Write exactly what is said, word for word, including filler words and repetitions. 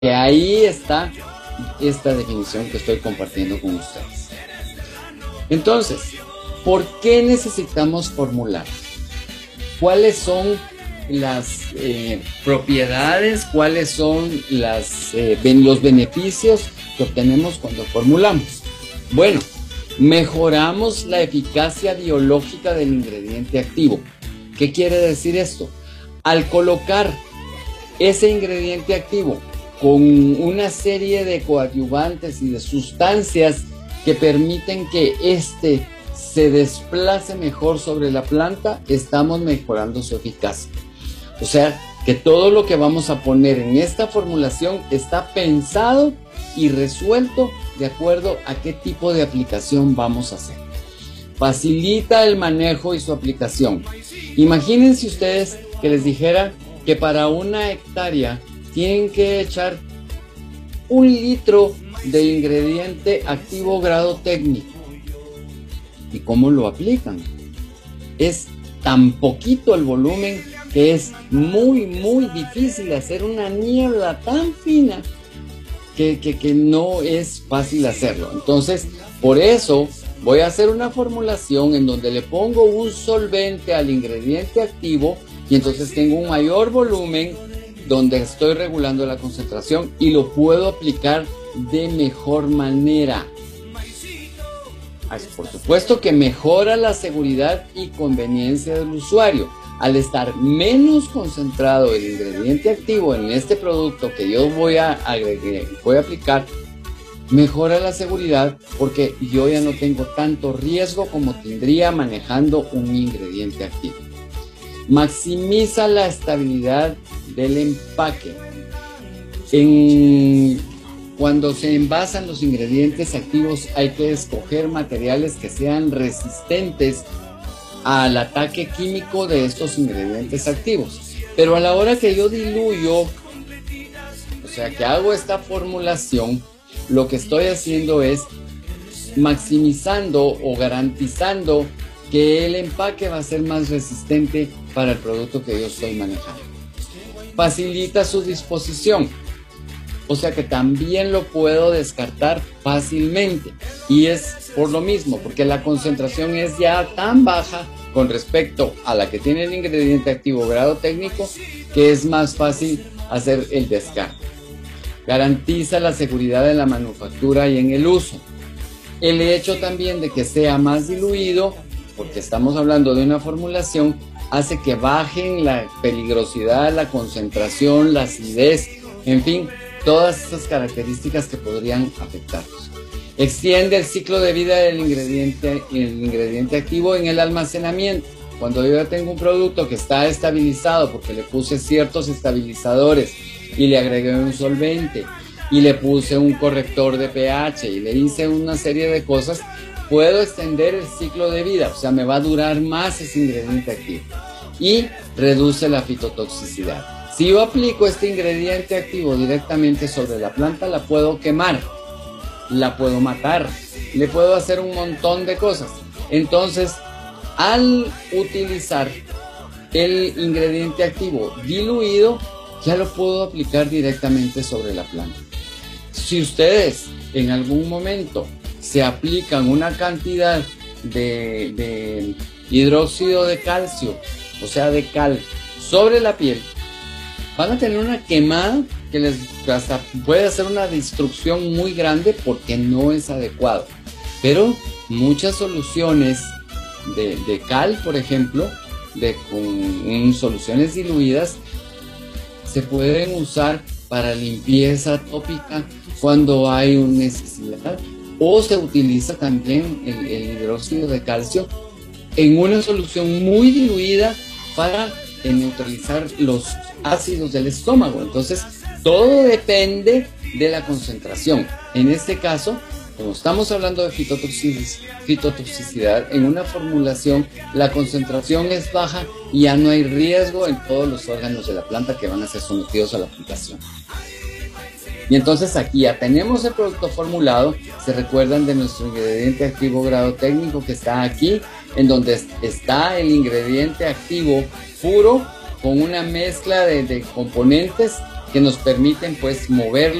Que ahí está esta definición que estoy compartiendo con ustedes. Entonces, ¿por qué necesitamos formular? ¿Cuáles son las eh, propiedades, cuáles son las, eh, los beneficios que obtenemos cuando formulamos? Bueno, mejoramos la eficacia biológica del ingrediente activo. ¿Qué quiere decir esto? Al colocar ese ingrediente activo con una serie de coadyuvantes y de sustancias que permiten que éste se desplace mejor sobre la planta, estamos mejorando su eficacia. O sea, que todo lo que vamos a poner en esta formulación está pensado y resuelto de acuerdo a qué tipo de aplicación vamos a hacer. Facilita el manejo y su aplicación. Imagínense ustedes que les dijera que para una hectárea tienen que echar un litro de ingrediente activo grado técnico. ¿Y cómo lo aplican? Es tan poquito el volumen que es muy, muy difícil hacer una niebla tan fina que, que, que no es fácil hacerlo. Entonces, por eso voy a hacer una formulación en donde le pongo un solvente al ingrediente activo y entonces tengo un mayor volumen donde estoy regulando la concentración y lo puedo aplicar de mejor manera. Por supuesto que mejora la seguridad y conveniencia del usuario. Al estar menos concentrado el ingrediente activo en este producto que yo voy a agregar, voy a aplicar, mejora la seguridad porque yo ya no tengo tanto riesgo como tendría manejando un ingrediente activo. Maximiza la estabilidad del empaque. En, cuando se envasan los ingredientes activos hay que escoger materiales que sean resistentes al ataque químico de estos ingredientes activos. Pero a la hora que yo diluyo, o sea que hago esta formulación, lo que estoy haciendo es maximizando o garantizando que el empaque va a ser más resistente para el producto que yo estoy manejando. Facilita su disposición, o sea que también lo puedo descartar fácilmente, y es por lo mismo, porque la concentración es ya tan baja con respecto a la que tiene el ingrediente activo grado técnico que es más fácil hacer el descarte. Garantiza la seguridad en la manufactura y en el uso. El hecho también de que sea más diluido, porque estamos hablando de una formulación, hace que bajen la peligrosidad, la concentración, la acidez, en fin, todas esas características que podrían afectarnos. Extiende el ciclo de vida del ingrediente, el ingrediente activo en el almacenamiento. Cuando yo ya tengo un producto que está estabilizado porque le puse ciertos estabilizadores y le agregué un solvente y le puse un corrector de pH y le hice una serie de cosas, puedo extender el ciclo de vida, o sea, me va a durar más ese ingrediente activo y reduce la fitotoxicidad. Si yo aplico este ingrediente activo directamente sobre la planta, la puedo quemar, la puedo matar, le puedo hacer un montón de cosas. Entonces, al utilizar el ingrediente activo diluido, ya lo puedo aplicar directamente sobre la planta. Si ustedes en algún momento se aplican una cantidad de, de hidróxido de calcio, o sea de cal, sobre la piel, van a tener una quemada que les hasta puede hacer una destrucción muy grande porque no es adecuado. Pero muchas soluciones de, de cal, por ejemplo, de, con soluciones diluidas, se pueden usar para limpieza tópica cuando hay una necesidad, o se utiliza también el, el hidróxido de calcio en una solución muy diluida para eh, neutralizar los ácidos del estómago. Entonces, todo depende de la concentración. En este caso, como estamos hablando de fitotoxicidad, fitotoxicidad, en una formulación la concentración es baja y ya no hay riesgo en todos los órganos de la planta que van a ser sometidos a la aplicación. Y entonces aquí ya tenemos el producto formulado. Se recuerdan de nuestro ingrediente activo grado técnico que está aquí, en donde está el ingrediente activo puro con una mezcla de, de componentes que nos permiten pues moverlo